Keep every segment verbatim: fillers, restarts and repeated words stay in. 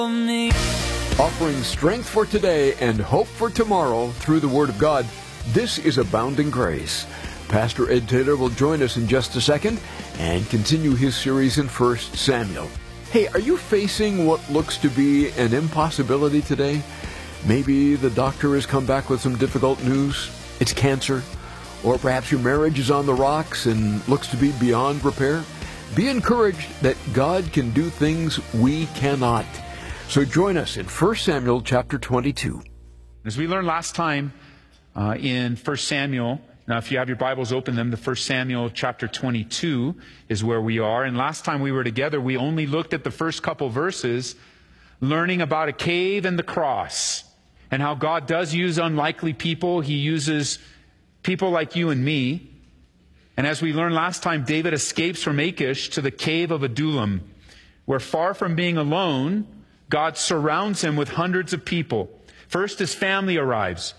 Offering strength for today and hope for tomorrow through the Word of God, this is Abounding Grace. Pastor Ed Taylor will join us in just a second and continue his series in First Samuel. Hey, are you facing what looks to be an impossibility today? Maybe the doctor has come back with some difficult news. It's cancer. Or perhaps your marriage is on the rocks and looks to be beyond repair. Be encouraged that God can do things we cannot. So join us in First Samuel chapter twenty-two. As we learned last time uh, in First Samuel, now if you have your Bibles, open them. The First Samuel chapter twenty-two is where we are. And last time we were together, we only looked at the first couple verses, learning about a cave and the cross, and how God does use unlikely people. He uses people like you and me. And as we learned last time, David escapes from Achish to the cave of Adullam, where far from being alone, God surrounds him with hundreds of people. First, his family arrives.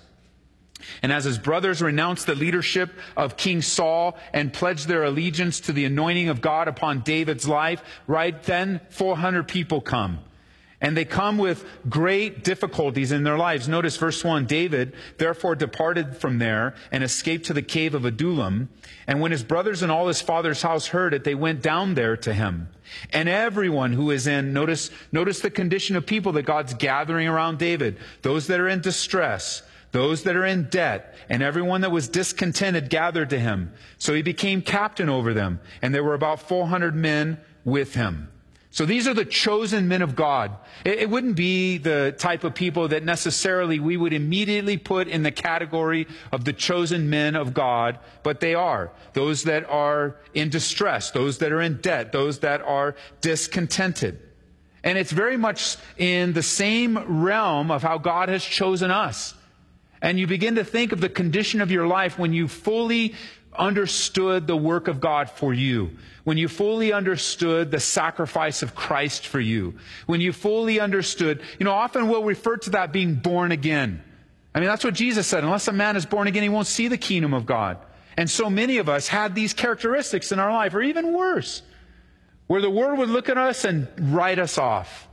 And as his brothers renounce the leadership of King Saul and pledge their allegiance to the anointing of God upon David's life, right then, four hundred people come. And they come with great difficulties in their lives. Notice verse one, David therefore departed from there and escaped to the cave of Adullam. And when his brothers and all his father's house heard it, they went down there to him. And everyone who is in, notice, notice the condition of people that God's gathering around David. Those that are in distress, those that are in debt, and everyone that was discontented gathered to him. So he became captain over them. And there were about four hundred men with him. So these are the chosen men of God. It, it wouldn't be the type of people that necessarily we would immediately put in the category of the chosen men of God, but they are. Those that are in distress, those that are in debt, those that are discontented. And it's very much in the same realm of how God has chosen us. And you begin to think of the condition of your life when you fully understood the work of God for you, when you fully understood the sacrifice of Christ for you, when you fully understood, you know, often we'll refer to that being born again. I mean, that's what Jesus said. Unless a man is born again, he won't see the kingdom of God. And so many of us had these characteristics in our life, or even worse, where the world would look at us and write us off.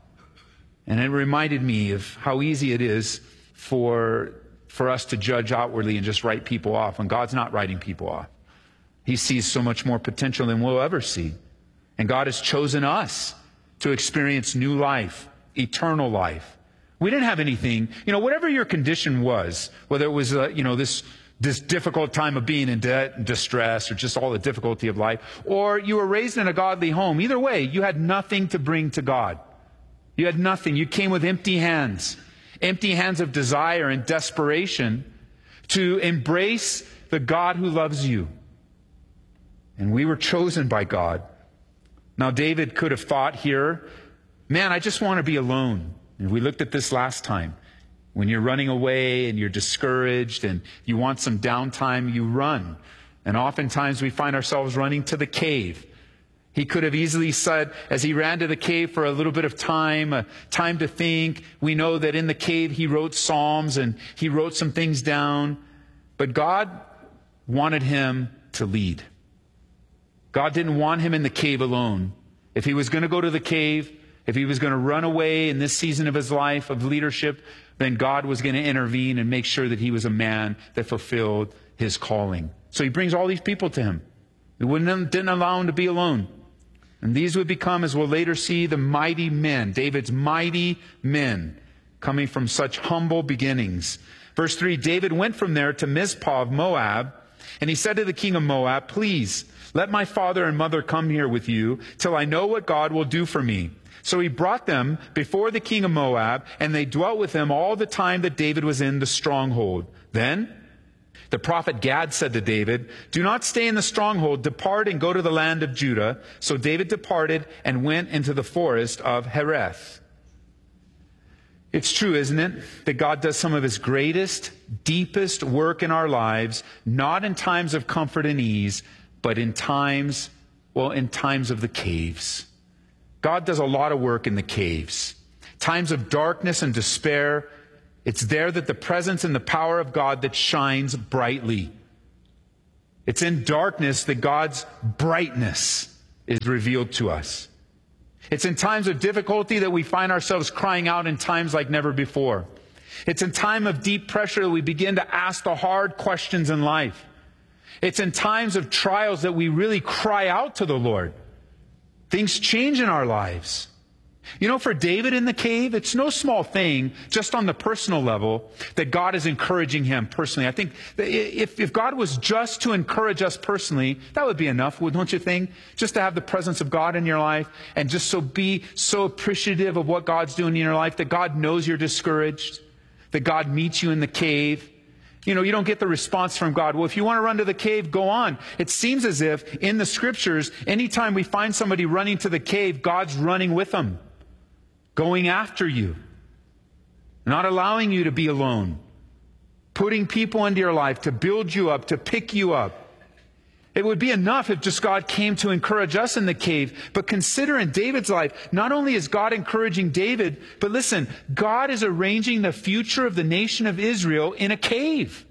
And it reminded me of how easy it is for for us to judge outwardly and just write people off when God's not writing people off. He sees so much more potential than we'll ever see. And God has chosen us to experience new life, eternal life. We didn't have anything, you know, whatever your condition was, whether it was, uh, you know, this, this difficult time of being in debt and distress, or just all the difficulty of life, or you were raised in a godly home. Either way, you had nothing to bring to God. You had nothing. You came with empty hands. Empty hands of desire and desperation to embrace the God who loves you. And we were chosen by God. Now, David could have thought here, man, I just want to be alone. And we looked at this last time. When you're running away and you're discouraged and you want some downtime, you run. And oftentimes we find ourselves running to the cave. He could have easily said, as he ran to the cave for a little bit of time, uh, time to think. We know that in the cave he wrote Psalms and he wrote some things down. But God wanted him to lead. God didn't want him in the cave alone. If he was going to go to the cave, if he was going to run away in this season of his life of leadership, then God was going to intervene and make sure that he was a man that fulfilled his calling. So he brings all these people to him. He wouldn't, didn't allow him to be alone. And these would become, as we'll later see, the mighty men, David's mighty men, coming from such humble beginnings. Verse three, David went from there to Mizpah of Moab, and he said to the king of Moab, please, let my father and mother come here with you, till I know what God will do for me. So he brought them before the king of Moab, and they dwelt with him all the time that David was in the stronghold. Then the prophet Gad said to David, do not stay in the stronghold, depart and go to the land of Judah. So David departed and went into the forest of Hereth. It's true, isn't it, that God does some of his greatest, deepest work in our lives, not in times of comfort and ease, but in times, well, in times of the caves. God does a lot of work in the caves. Times of darkness and despair. It's there that the presence and the power of God that shines brightly. It's in darkness that God's brightness is revealed to us. It's in times of difficulty that we find ourselves crying out in times like never before. It's in time of deep pressure that we begin to ask the hard questions in life. It's in times of trials that we really cry out to the Lord. Things change in our lives. You know, for David in the cave, it's no small thing, just on the personal level, that God is encouraging him personally. I think that if, if God was just to encourage us personally, that would be enough, don't you think? Just to have the presence of God in your life and just so be so appreciative of what God's doing in your life, that God knows you're discouraged, that God meets you in the cave. You know, you don't get the response from God. Well, if you want to run to the cave, go on. It seems as if in the scriptures, anytime we find somebody running to the cave, God's running with them, going after you, not allowing you to be alone, putting people into your life to build you up, to pick you up. It would be enough if just God came to encourage us in the cave. But consider in David's life, not only is God encouraging David, but listen, God is arranging the future of the nation of Israel in a cave.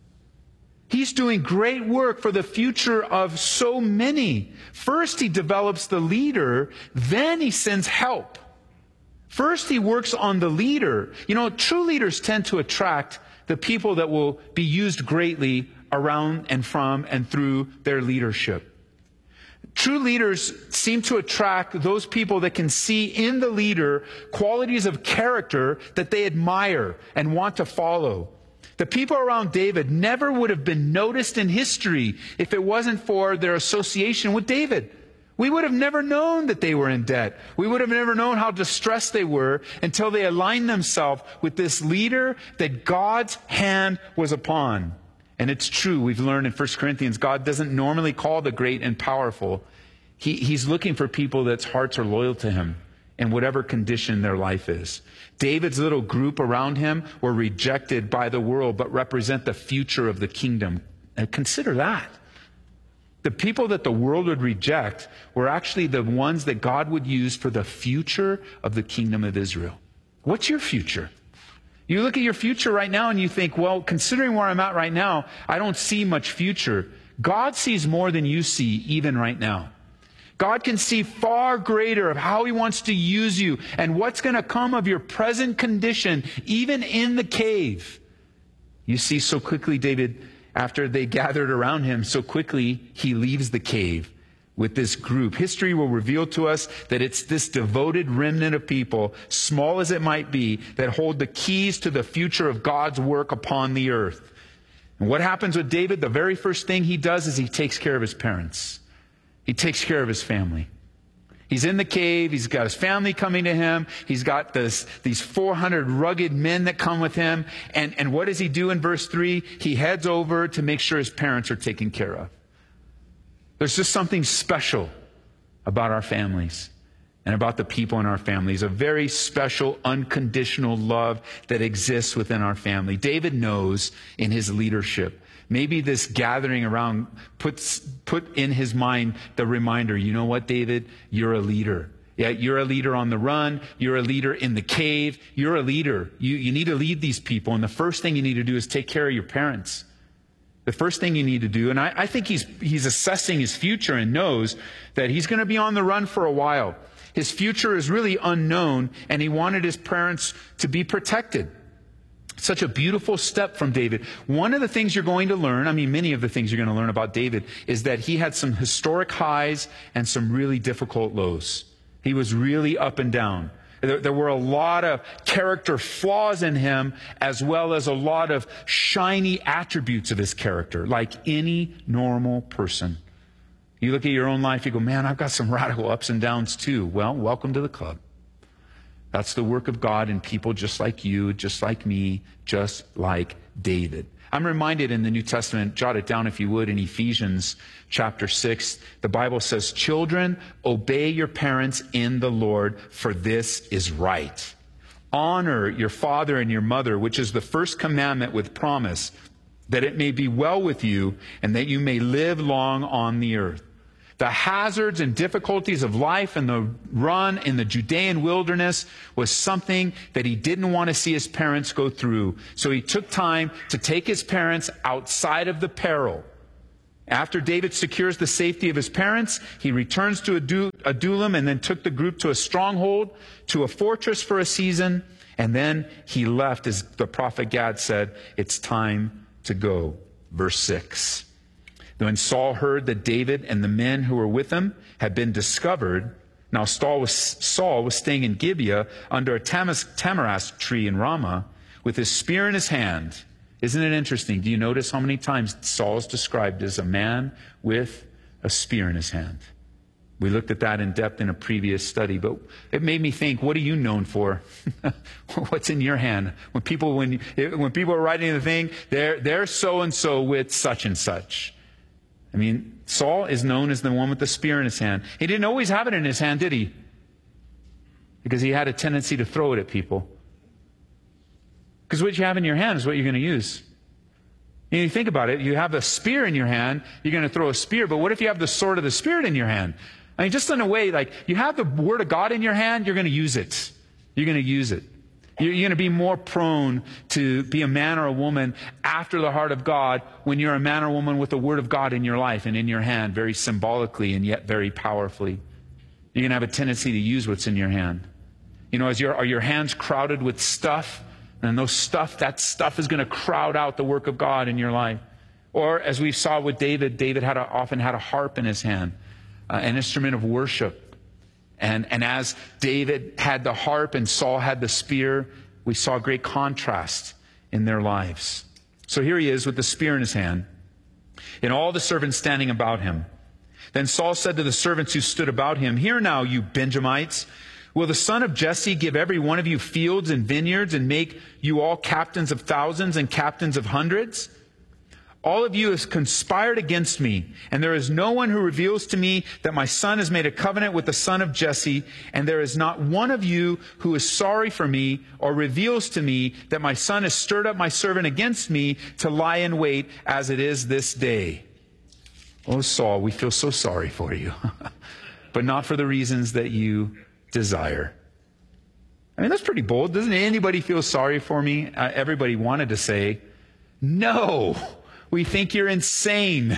He's doing great work for the future of so many. First, he develops the leader, then he sends help. First, he works on the leader. You know, true leaders tend to attract the people that will be used greatly around and from and through their leadership. True leaders seem to attract those people that can see in the leader qualities of character that they admire and want to follow. The people around David never would have been noticed in history if it wasn't for their association with David. We would have never known that they were in debt. We would have never known how distressed they were until they aligned themselves with this leader that God's hand was upon. And it's true, we've learned in First Corinthians, God doesn't normally call the great and powerful. He, he's looking for people that's hearts are loyal to him in whatever condition their life is. David's little group around him were rejected by the world, but represent the future of the kingdom. And consider that. The people that the world would reject were actually the ones that God would use for the future of the kingdom of Israel. What's your future? You look at your future right now and you think, well, considering where I'm at right now, I don't see much future. God sees more than you see even right now. God can see far greater of how he wants to use you and what's going to come of your present condition, even in the cave. You see, so quickly, David, after they gathered around him, so quickly he leaves the cave with this group. History will reveal to us that it's this devoted remnant of people, small as it might be, that hold the keys to the future of God's work upon the earth. And what happens with David? The very first thing he does is he takes care of his parents. He takes care of his family. He's in the cave. He's got his family coming to him. He's got this, these four hundred rugged men that come with him. And, and what does he do in verse three? He heads over to make sure his parents are taken care of. There's just something special about our families and about the people in our families. A very special, unconditional love that exists within our family. David knows in his leadership, maybe this gathering around puts put in his mind the reminder, you know what, David? You're a leader. Yeah, you're a leader on the run. You're a leader in the cave. You're a leader. You, you need to lead these people. And the first thing you need to do is take care of your parents. The first thing you need to do, and I, I think he's he's assessing his future and knows that he's going to be on the run for a while. His future is really unknown, and he wanted his parents to be protected. Such a beautiful step from David. One of the things you're going to learn, I mean, many of the things you're going to learn about David, is that he had some historic highs and some really difficult lows. He was really up and down. There, there were a lot of character flaws in him, as well as a lot of shiny attributes of his character, like any normal person. You look at your own life, you go, man, I've got some radical ups and downs too. Well, welcome to the club. That's the work of God in people just like you, just like me, just like David. I'm reminded in the New Testament, jot it down if you would, in Ephesians chapter six, the Bible says, children, obey your parents in the Lord, for this is right. Honor your father and your mother, which is the first commandment with promise, that it may be well with you and that you may live long on the earth. The hazards and difficulties of life and the run in the Judean wilderness was something that he didn't want to see his parents go through. So he took time to take his parents outside of the peril After David secures the safety of his parents, he returns to Adullam and then took the group to a stronghold, to a fortress for a season, and then he left, as the prophet Gad said, it's time to go. Verse six. When Saul heard that David and the men who were with him had been discovered, now Saul was, Saul was staying in Gibeah under a tamarisk tree in Ramah with his spear in his hand. Isn't it interesting? Do you notice how many times Saul is described as a man with a spear in his hand? We looked at that in depth in a previous study, but it made me think, what are you known for? What's in your hand? When people, when, when people are writing the thing, they're, they're so-and-so with such and such. I mean, Saul is known as the one with the spear in his hand. He didn't always have it in his hand, did he? Because he had a tendency to throw it at people. Because what you have in your hand is what you're going to use. And you think about it, you have a spear in your hand, you're going to throw a spear, but what if you have the sword of the Spirit in your hand? I mean, just in a way, like, you have the Word of God in your hand, you're going to use it. You're going to use it. You're going to be more prone to be a man or a woman after the heart of God when you're a man or woman with the Word of God in your life and in your hand, very symbolically and yet very powerfully. You're going to have a tendency to use what's in your hand. You know, as your, are your hands crowded with stuff? And those stuff, that stuff is going to crowd out the work of God in your life. Or as we saw with David, David had a, often had a harp in his hand, uh, an instrument of worship. And, and as David had the harp and Saul had the spear, we saw great contrast in their lives. So here he is with the spear in his hand, and all the servants standing about him. Then Saul said to the servants who stood about him, "Hear now, you Benjamites. Will the son of Jesse give every one of you fields and vineyards and make you all captains of thousands and captains of hundreds? All of you have conspired against me, and there is no one who reveals to me that my son has made a covenant with the son of Jesse, and there is not one of you who is sorry for me or reveals to me that my son has stirred up my servant against me to lie in wait as it is this day." Oh, Saul, we feel so sorry for you, but not for the reasons that you desire. I mean, that's pretty bold. Doesn't anybody feel sorry for me? Uh, everybody wanted to say, "No, we think you're insane.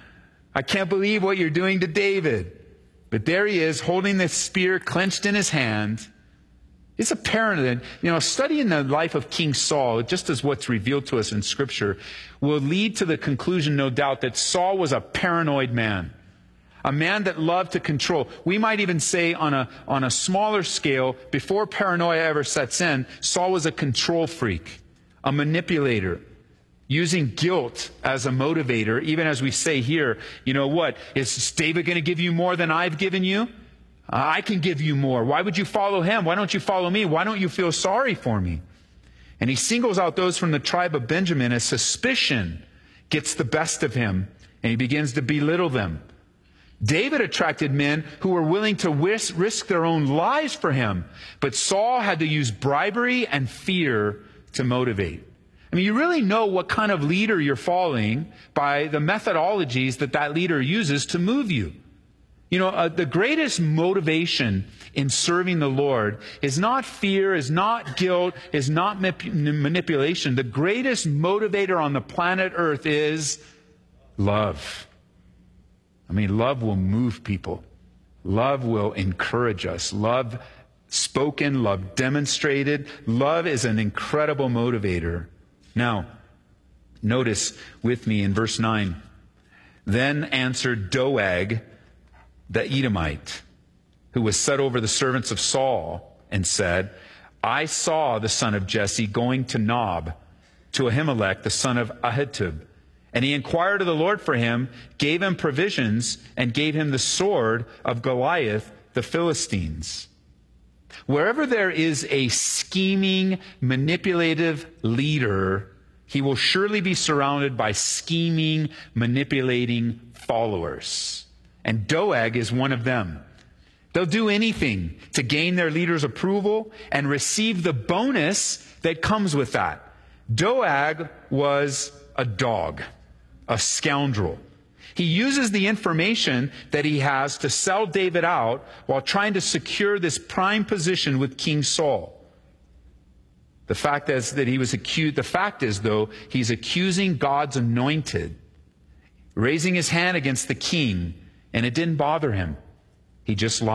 I can't believe what you're doing to David." But there he is, holding this spear clenched in his hand. It's apparent that, you know, studying the life of King Saul, just as what's revealed to us in Scripture, will lead to the conclusion, no doubt, that Saul was a paranoid man. A man that loved to control. We might even say on a, on a smaller scale, before paranoia ever sets in, Saul was a control freak, a manipulator, using guilt as a motivator, even as we say here, you know what, is David going to give you more than I've given you? Uh, I can give you more. Why would you follow him? Why don't you follow me? Why don't you feel sorry for me? And he singles out those from the tribe of Benjamin as suspicion gets the best of him, and he begins to belittle them. David attracted men who were willing to risk their own lives for him, but Saul had to use bribery and fear to motivate. I mean, you really know what kind of leader you're following by the methodologies that that leader uses to move you. You know, uh, the greatest motivation in serving the Lord is not fear, is not guilt, is not manip- manipulation. The greatest motivator on the planet Earth is love. I mean, love will move people. Love will encourage us. Love spoken, love demonstrated. Love is an incredible motivator. Now, notice with me in verse nine. Then answered Doeg, the Edomite, who was set over the servants of Saul, and said, "I saw the son of Jesse going to Nob, to Ahimelech, the son of Ahitub. And he inquired of the Lord for him, gave him provisions, and gave him the sword of Goliath, the Philistines." Wherever there is a scheming, manipulative leader, he will surely be surrounded by scheming, manipulating followers. And Doeg is one of them. They'll do anything to gain their leader's approval and receive the bonus that comes with that. Doeg was a dog, a scoundrel. He uses the information that he has to sell David out while trying to secure this prime position with King Saul. The fact is that he was accused, the fact is though, he's accusing God's anointed. raising his hand against the king, and it didn't bother him. He just